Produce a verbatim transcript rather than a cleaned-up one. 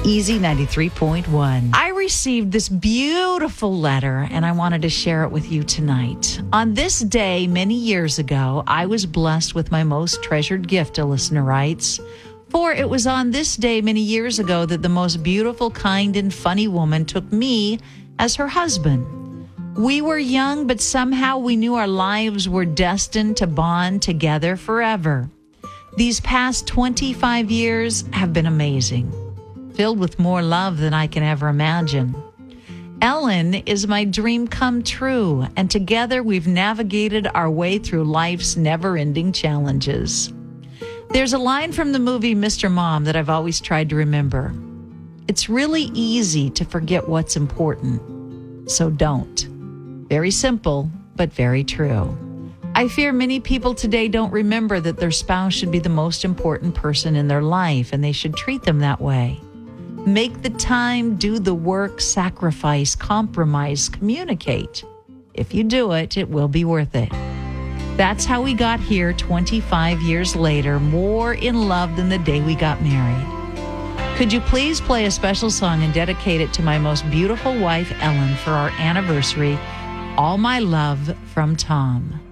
Easy ninety-three point one. I received this beautiful letter and I wanted to share it with you tonight. On this day, many years ago, I was blessed with my most treasured gift, a listener writes. For it was on this day many years ago that the most beautiful, kind, and funny woman took me as her husband. We were young, but somehow we knew our lives were destined to bond together forever. These past twenty-five years have been amazing, filled with more love than I can ever imagine. Ellen is my dream come true, and together we've navigated our way through life's never-ending challenges. There's a line from the movie Mister Mom that I've always tried to remember. It's really easy to forget what's important, so don't. Very simple, but very true. I fear many people today don't remember that their spouse should be the most important person in their life, and they should treat them that way. Make the time, do the work, sacrifice, compromise, communicate. If you do it, it will be worth it. That's how we got here twenty-five years later, more in love than the day we got married. Could you please play a special song and dedicate it to my most beautiful wife, Ellen, for our anniversary? All My Love from Tom.